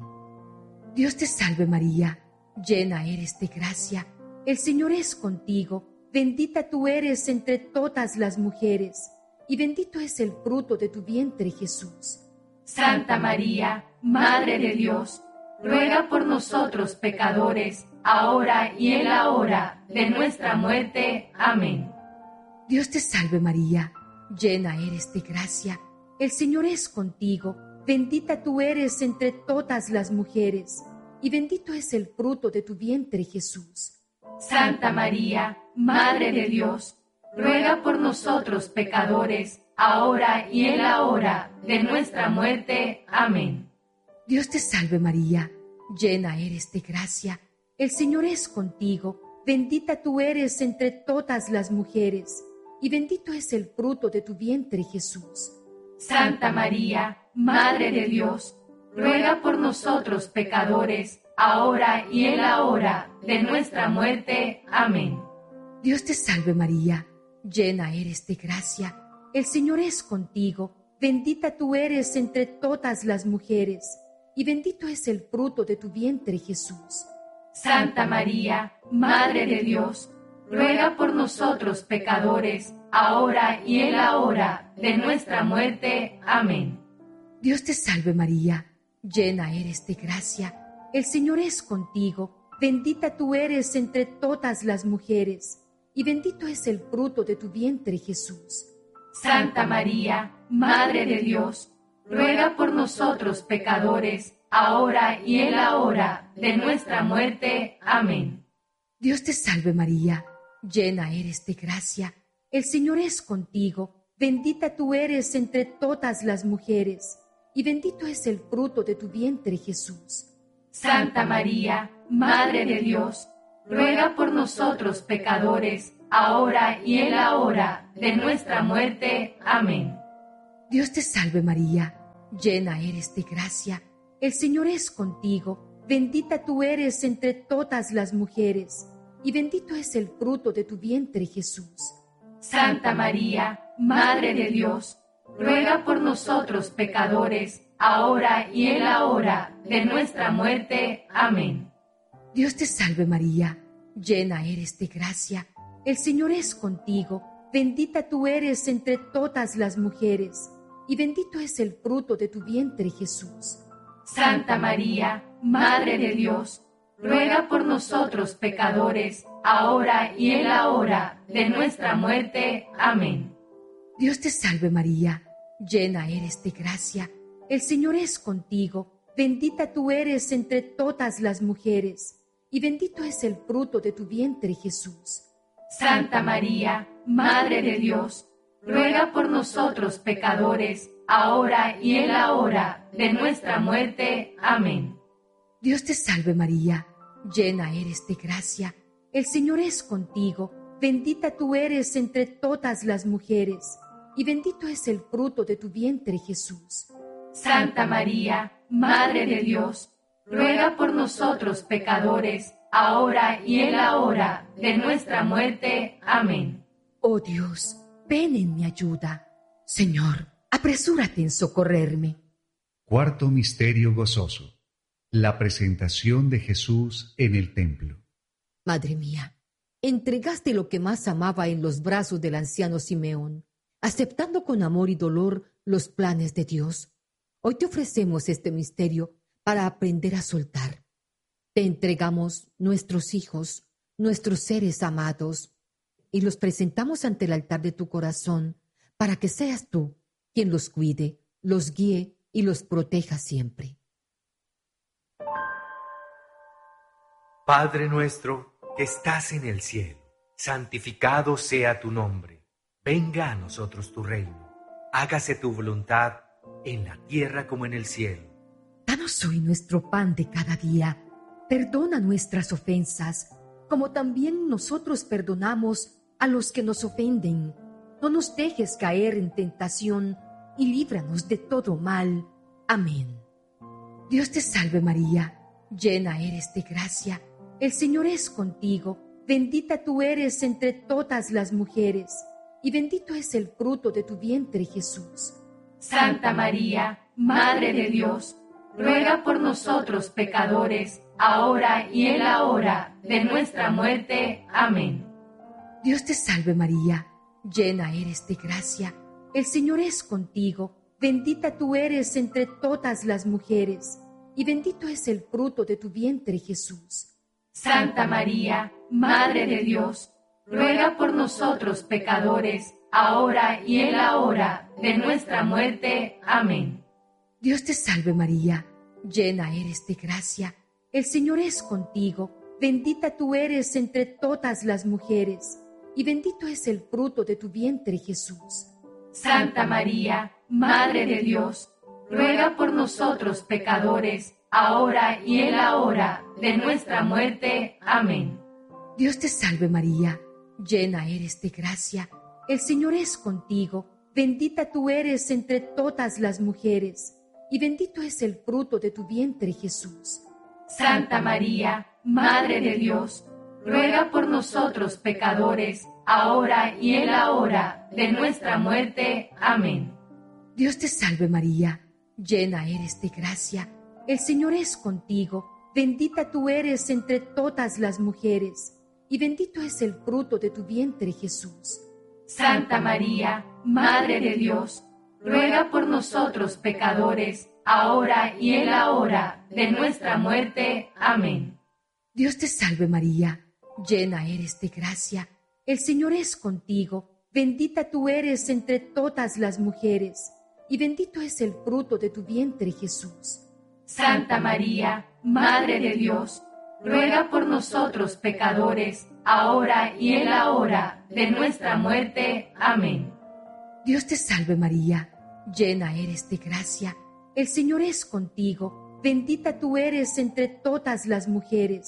Dios te salve María, llena eres de gracia. El Señor es contigo, bendita tú eres entre todas las mujeres, y bendito es el fruto de tu vientre, Jesús. Santa María, Madre de Dios, ruega por nosotros pecadores, ahora y en la hora de nuestra muerte. Amén. Dios te salve María, llena eres de gracia, el Señor es contigo, bendita tú eres entre todas las mujeres, y bendito es el fruto de tu vientre, Jesús. Santa María, Madre de Dios, ruega por nosotros pecadores, ahora y en la hora de nuestra muerte. Amén. Dios te salve María, llena eres de gracia, el Señor es contigo, bendita tú eres entre todas las mujeres, y bendito es el fruto de tu vientre, Jesús. Santa María, Madre de Dios, ruega por nosotros pecadores, ahora y en la hora de nuestra muerte. Amén. Dios te salve María, llena eres de gracia, el Señor es contigo, bendita tú eres entre todas las mujeres, y bendito es el fruto de tu vientre, Jesús. Santa María, Madre de Dios, ruega por nosotros pecadores, ahora y en la hora de nuestra muerte. Amén. Dios te salve María, llena eres de gracia, el Señor es contigo, bendita tú eres entre todas las mujeres, y bendito es el fruto de tu vientre, Jesús. Santa María, Madre de Dios, ruega por nosotros pecadores, ahora y en la hora de nuestra muerte. Amén. Dios te salve María, llena eres de gracia, el Señor es contigo, bendita tú eres entre todas las mujeres, y bendito es el fruto de tu vientre, Jesús. Santa María, Madre de Dios, ruega por nosotros pecadores, ahora y en la hora de nuestra muerte. Amén. Dios te salve María, llena eres de gracia, el Señor es contigo, bendita tú eres entre todas las mujeres, y bendito es el fruto de tu vientre Jesús. Santa María, Madre de Dios, ruega por nosotros pecadores, ahora y en la hora de nuestra muerte. Amén. Dios te salve María, llena eres de gracia, el Señor es contigo, bendita tú eres entre todas las mujeres, y bendito es el fruto de tu vientre Jesús. Santa María, Madre de Dios, ruega por nosotros pecadores, ahora y en la hora de nuestra muerte. Amén. Dios te salve María, llena eres de gracia, el Señor es contigo, bendita tú eres entre todas las mujeres, y bendito es el fruto de tu vientre Jesús. Santa María, Madre de Dios, ruega por nosotros pecadores, ahora y en la hora de nuestra muerte. Amén. Dios te salve María, llena eres de gracia, el Señor es contigo, bendita tú eres entre todas las mujeres, y bendito es el fruto de tu vientre Jesús. Santa María, Madre de Dios, ruega por nosotros pecadores, ahora y en la hora de nuestra muerte. Amén. Oh Dios, ven en mi ayuda. Señor, apresúrate en socorrerme. Cuarto misterio gozoso. La presentación de Jesús en el templo. Madre mía, entregaste lo que más amaba en los brazos del anciano Simeón, aceptando con amor y dolor los planes de Dios. Hoy te ofrecemos este misterio para aprender a soltar. Te entregamos nuestros hijos, nuestros seres amados, y los presentamos ante el altar de tu corazón para que seas tú quien los cuide, los guíe y los proteja siempre. Padre nuestro que estás en el cielo, santificado sea tu nombre. Venga a nosotros tu reino. Hágase tu voluntad en la tierra como en el cielo. Danos hoy nuestro pan de cada día. Perdona nuestras ofensas, como también nosotros perdonamos a los que nos ofenden. No nos dejes caer en tentación y líbranos de todo mal. Amén. Dios te salve María, llena eres de gracia, el Señor es contigo, bendita tú eres entre todas las mujeres, y bendito es el fruto de tu vientre Jesús. Santa María, Madre de Dios, ruega por nosotros pecadores, ahora y en la hora de nuestra muerte. Amén. Dios te salve María, llena eres de gracia, el Señor es contigo, bendita tú eres entre todas las mujeres, y bendito es el fruto de tu vientre Jesús. Santa María, Madre de Dios, ruega por nosotros pecadores, ahora y en la hora de nuestra muerte. Amén. Dios te salve María, llena eres de gracia, el Señor es contigo, bendita tú eres entre todas las mujeres, y bendito es el fruto de tu vientre Jesús. Santa María, Madre de Dios, ruega por nosotros pecadores, ahora y en la hora de nuestra muerte. Amén. Dios te salve María, llena eres de gracia, el Señor es contigo, bendita tú eres entre todas las mujeres, y bendito es el fruto de tu vientre Jesús. Santa María, Madre de Dios, ruega por nosotros pecadores, ahora y en la hora de nuestra muerte. Amén. Dios te salve María, llena eres de gracia, el Señor es contigo, bendita tú eres entre todas las mujeres, y bendito es el fruto de tu vientre Jesús. Santa María, Madre de Dios, ruega por nosotros pecadores, ahora y en la hora de nuestra muerte. Amén. Dios te salve María, llena eres de gracia, el Señor es contigo, bendita tú eres entre todas las mujeres, y bendito es el fruto de tu vientre Jesús. Santa María, Madre de Dios, ruega por nosotros pecadores, ahora y en la hora de nuestra muerte. Amén. Dios te salve María, llena eres de gracia, el Señor es contigo, bendita tú eres entre todas las mujeres,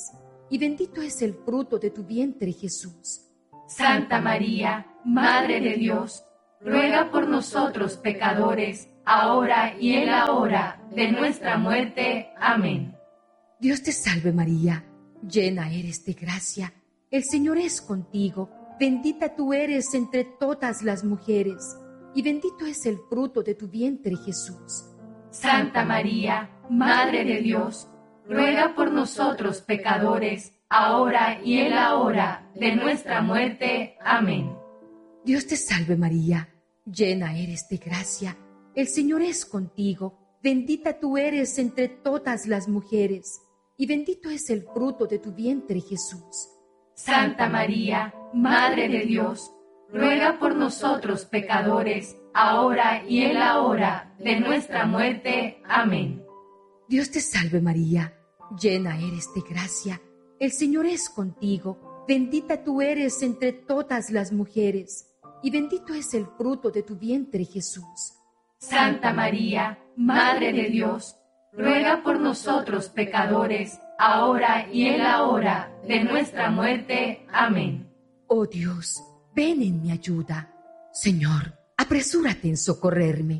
y bendito es el fruto de tu vientre, Jesús. Santa María, Madre de Dios, ruega por nosotros pecadores, ahora y en la hora de nuestra muerte. Amén. Dios te salve María, llena eres de gracia, el Señor es contigo, bendita tú eres entre todas las mujeres, y bendito es el fruto de tu vientre, Jesús. Santa María, Madre de Dios, ruega por nosotros pecadores, ahora y en la hora de nuestra muerte. Amén. Dios te salve María, llena eres de gracia, el Señor es contigo, bendita tú eres entre todas las mujeres, y bendito es el fruto de tu vientre, Jesús. Santa María, Madre de Dios, ruega por nosotros pecadores, ahora y en la hora de nuestra muerte. Amén. Dios te salve María, llena eres de gracia, el Señor es contigo, bendita tú eres entre todas las mujeres, y bendito es el fruto de tu vientre, Jesús. Santa María, Madre de Dios, ruega por nosotros pecadores, ahora y en la hora de nuestra muerte. Amén. Oh Dios, ven en mi ayuda. Señor, apresúrate en socorrerme.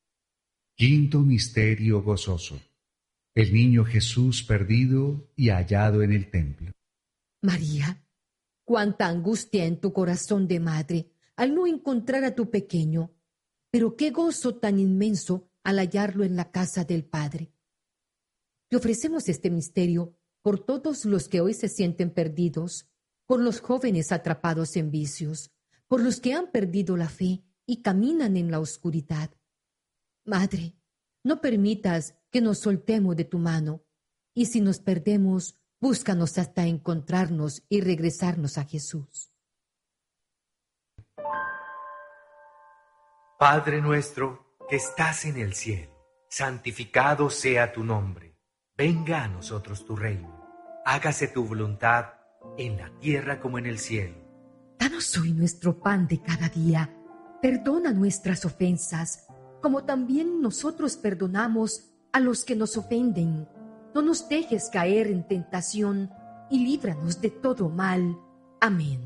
Quinto misterio gozoso. El niño Jesús perdido y hallado en el templo. María, cuánta angustia en tu corazón de madre al no encontrar a tu pequeño, pero qué gozo tan inmenso al hallarlo en la casa del Padre. Te ofrecemos este misterio por todos los que hoy se sienten perdidos, por los jóvenes atrapados en vicios, por los que han perdido la fe y caminan en la oscuridad. Madre, no permitas que nos soltemos de tu mano, y si nos perdemos, búscanos hasta encontrarnos y regresarnos a Jesús. Padre nuestro que estás en el cielo, santificado sea tu nombre. Venga a nosotros tu reino. Hágase tu voluntad en la tierra como en el cielo. Danos hoy nuestro pan de cada día. Perdona nuestras ofensas, como también nosotros perdonamos a los que nos ofenden. No nos dejes caer en tentación y líbranos de todo mal. Amén.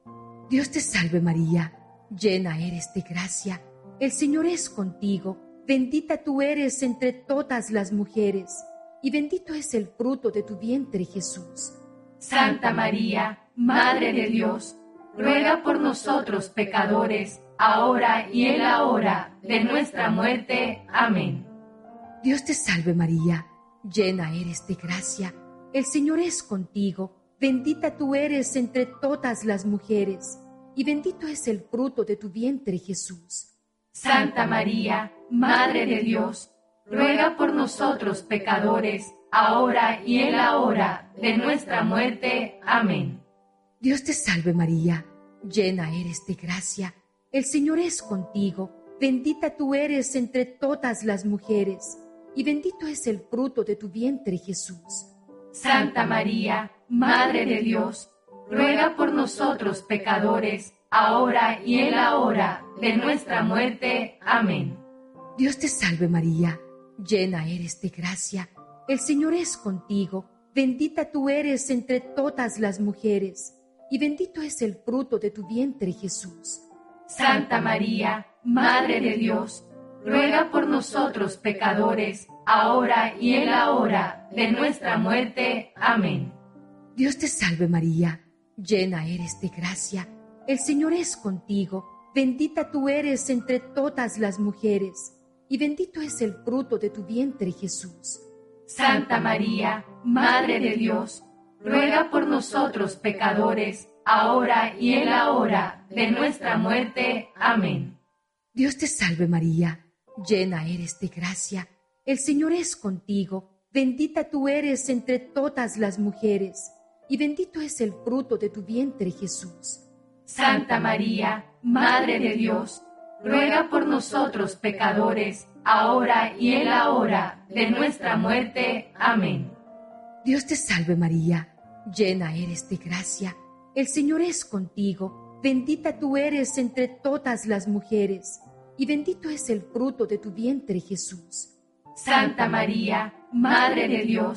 Dios te salve María, llena eres de gracia, el Señor es contigo, bendita tú eres entre todas las mujeres, y bendito es el fruto de tu vientre, Jesús. Santa María, Madre de Dios, ruega por nosotros pecadores, ahora y en la hora de nuestra muerte. Amén. Dios te salve María, llena eres de gracia, el Señor es contigo, bendita tú eres entre todas las mujeres, y bendito es el fruto de tu vientre, Jesús. Santa María, Madre de Dios, ruega por nosotros pecadores, ahora y en la hora de nuestra muerte. Amén. Dios te salve María, llena eres de gracia, el Señor es contigo, bendita tú eres entre todas las mujeres, y bendito es el fruto de tu vientre, Jesús. Santa María, Madre de Dios, ruega por nosotros pecadores, ahora y en la hora de nuestra muerte. Amén. Dios te salve María, llena eres de gracia, el Señor es contigo, bendita tú eres entre todas las mujeres, y bendito es el fruto de tu vientre, Jesús. Santa María, Madre de Dios, ruega por nosotros pecadores, ahora y en la hora de nuestra muerte. Amén. Dios te salve María, llena eres de gracia, el Señor es contigo, bendita tú eres entre todas las mujeres, y bendito es el fruto de tu vientre, Jesús. Santa María, Madre de Dios, ruega por nosotros pecadores, ahora y en la hora de nuestra muerte. Amén. Dios te salve María, llena eres de gracia, el Señor es contigo, bendita tú eres entre todas las mujeres, y bendito es el fruto de tu vientre, Jesús. Santa María, Madre de Dios, ruega por nosotros pecadores, ahora y en la hora de nuestra muerte. Amén. Dios te salve María, llena eres de gracia, el Señor es contigo, bendita tú eres entre todas las mujeres, y bendito es el fruto de tu vientre, Jesús. Santa María, Madre de Dios,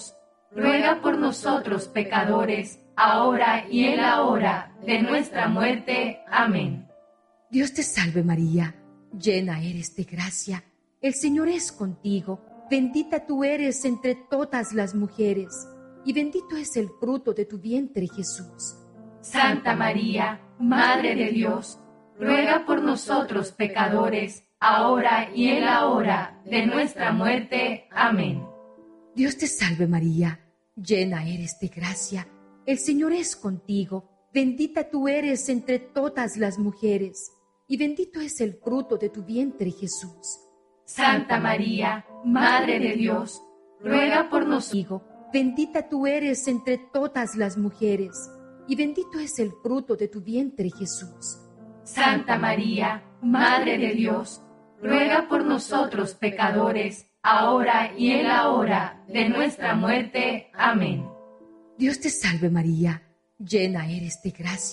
ruega por nosotros pecadores, ahora y en la hora de nuestra muerte. Amén. Dios te salve María, llena eres de gracia, el Señor es contigo, bendita tú eres entre todas las mujeres, y bendito es el fruto de tu vientre Jesús. Santa María, Madre de Dios, ruega por nosotros pecadores, ahora y en la hora de nuestra muerte. Amén. Dios te salve María, llena eres de gracia, el Señor es contigo, bendita tú eres entre todas las mujeres, y bendito es el fruto de tu vientre Jesús. Santa María, Madre de Dios, ruega por nosotros. Bendita tú eres entre todas las mujeres, y bendito es el fruto de tu vientre Jesús. Santa María, Madre de Dios, ruega por nosotros pecadores, ahora y en la hora de nuestra muerte. Amén. Dios te salve María, llena eres de gracia.